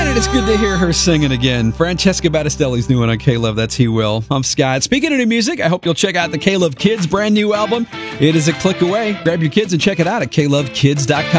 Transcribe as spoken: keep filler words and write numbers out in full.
and it's good to hear her singing again. Francesca Battistelli's new one on K-Love, that's He Will. I'm Scott. Speaking of new music, I hope you'll check out the K-Love Kids brand new album. It is a click away. Grab your kids and check it out at K Love Kids dot com.